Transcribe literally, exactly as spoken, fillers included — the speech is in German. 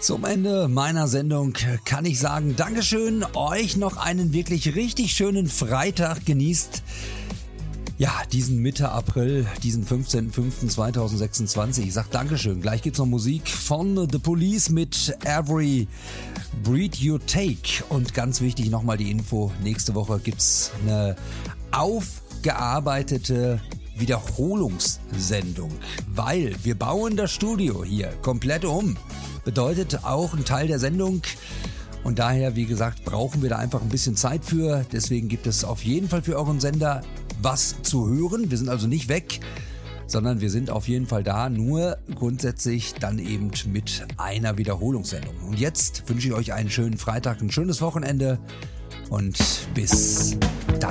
Zum Ende meiner Sendung kann ich sagen, Dankeschön, euch noch einen wirklich richtig schönen Freitag. Genießt ja diesen Mitte April, diesen fünfzehnten fünften zweitausendsechsundzwanzig. Ich sag Dankeschön. Gleich gibt's noch Musik von The Police mit Every Breath You Take. Und ganz wichtig nochmal die Info, nächste Woche gibt's eine aufgearbeitete Wiederholungssendung, weil wir bauen das Studio hier komplett um. Bedeutet auch ein Teil der Sendung und daher, wie gesagt, brauchen wir da einfach ein bisschen Zeit für. Deswegen gibt es auf jeden Fall für euren Sender was zu hören. Wir sind also nicht weg, sondern wir sind auf jeden Fall da, nur grundsätzlich dann eben mit einer Wiederholungssendung. Und jetzt wünsche ich euch einen schönen Freitag, ein schönes Wochenende und bis dann.